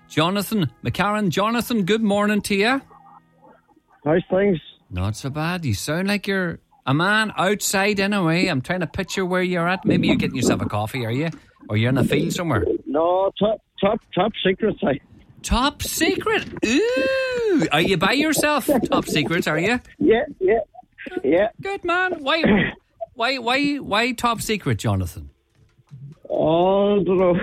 Jonathan McCarran. Jonathan, good morning to you. How's things? Not so bad. You sound like you're a man outside anyway. I'm trying to picture where you're at. Maybe you're getting yourself a coffee, are you? Or you're in a field somewhere? No, top secret. Top secret? Ooh! Are you by yourself? Top secrets, are you? Yeah. Good man. Why top secret, Jonathan? Oh, I don't know.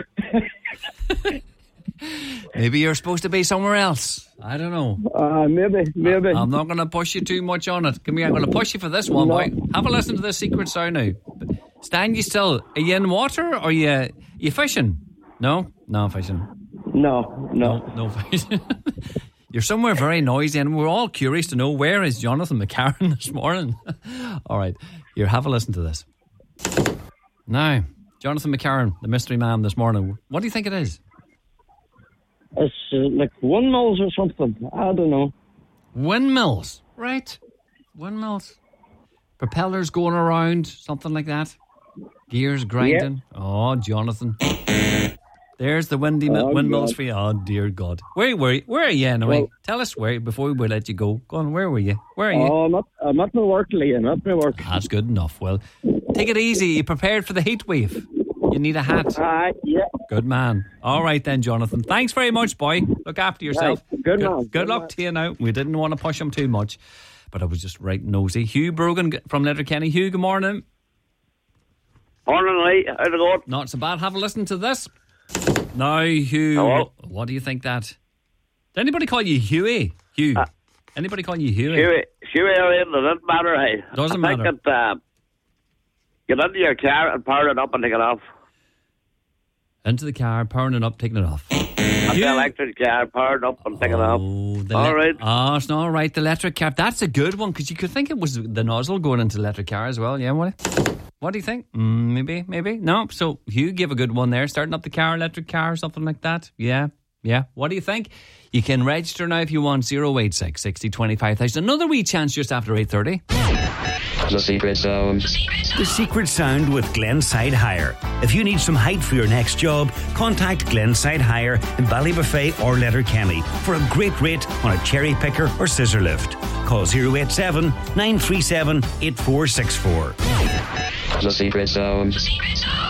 Maybe you're supposed to be somewhere else. I don't know. Maybe. I'm not going to push you too much on it. Come here, I'm going to push you for this one, boy. Have a listen to this secret sound now. Stand you still. Are you in water or are you fishing? No fishing. No fishing. You're somewhere very noisy and we're all curious to know where is Jonathan McCarran this morning. All right, here, have a listen to this. Now, Jonathan McCarran, the mystery man this morning. What do you think it is? It's like windmills or something. I don't know. Windmills, right? Windmills. Propellers going around, something like that. Gears grinding. Yeah. Oh, Jonathan. There's the windmills God. for you. Oh, dear God. Where are you anyway? Well, tell us where, before we let you go. Go on, where were you? Where are you? Oh, I'm at my work, Lee. I'm at my work. That's good enough. Well, take it easy. You prepared for the heat wave? You need a hat. Yeah. Good man. All right then, Jonathan. Thanks very much, boy. Look after yourself. Right. Good man. Good luck to you now. We didn't want to push him too much, but I was just right nosy. Hugh Brogan from Letterkenny. Hugh, good morning. Morning, Lee. How's it going? Not so bad. Have a listen to this. Now, Hugh, hello? What do you think that? Did anybody call you Hughie? Hugh. Anybody call you Hughie? Hughie, it doesn't matter. Hey. Doesn't matter. I think that get into your car and power it up and take it off. Into the car, powering it up, taking it off. And the electric car, power it up and take it off. All right. Oh, it's not all right. The electric car. That's a good one because you could think it was the nozzle going into the electric car as well. Yeah, what do you think? Maybe. No. So Hugh, give a good one there. Starting up the car, electric car, something like that. Yeah. What do you think? You can register now if you want. 086 60 25,000. Another wee chance just after 8:30. The Secret Sound. The Secret Sound with Glenside Hire. If you need some height for your next job, contact Glenside Hire in Ballybuffet or Letterkenny for a great rate on a cherry picker or scissor lift. Call 087 937 8464. The Secret Sound.